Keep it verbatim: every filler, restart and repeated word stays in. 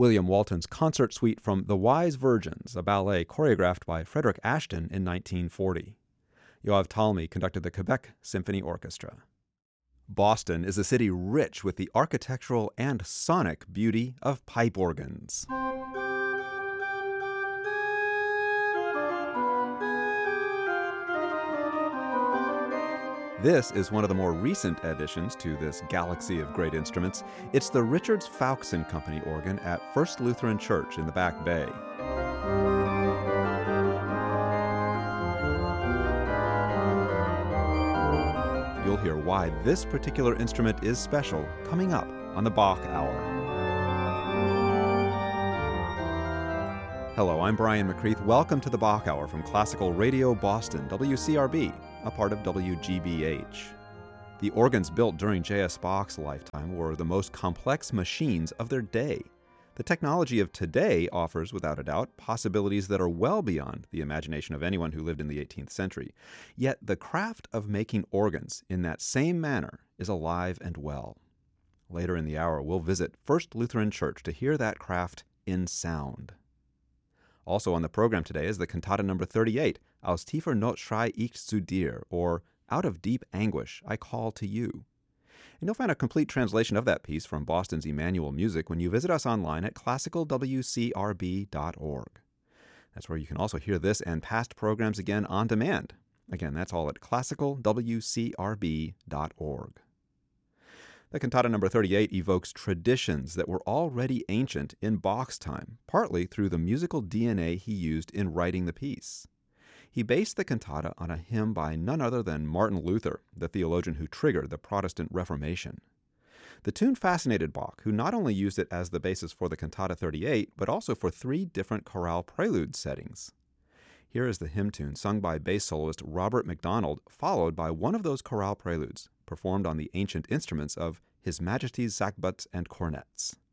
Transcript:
William Walton's concert suite from The Wise Virgins, a ballet choreographed by Frederick Ashton in nineteen forty. Yoav Talmy conducted the Quebec Symphony Orchestra. Boston is a city rich with the architectural and sonic beauty of pipe organs. This is one of the more recent additions to this galaxy of great instruments. It's the Richards Fowkes and Company organ at First Lutheran Church in the Back Bay. You'll hear why this particular instrument is special coming up on the Bach Hour. Hello, I'm Brian McCreath. Welcome to the Bach Hour from Classical Radio Boston, W C R B, a part of W G B H. The organs built during J S Bach's lifetime were the most complex machines of their day. The technology of today offers, without a doubt, possibilities that are well beyond the imagination of anyone who lived in the eighteenth century. Yet the craft of making organs in that same manner is alive and well. Later in the hour, we'll visit First Lutheran Church to hear that craft in sound. Also on the program today is the cantata number thirty-eight, Aus tiefer Not schrei ich zu dir, or Out of Deep Anguish, I Call to You. And you'll find a complete translation of that piece from Boston's Emmanuel Music when you visit us online at classical w c r b dot org. That's where you can also hear this and past programs again on demand. Again, that's all at classical w c r b dot org. The cantata number thirty-eight evokes traditions that were already ancient in Bach's time, partly through the musical D N A he used in writing the piece. He based the cantata on a hymn by none other than Martin Luther, the theologian who triggered the Protestant Reformation. The tune fascinated Bach, who not only used it as the basis for the cantata thirty-eight, but also for three different chorale prelude settings. Here is the hymn tune sung by bass soloist Robert MacDonald, followed by one of those chorale preludes, performed on the ancient instruments of His Majesty's sackbuts and cornets.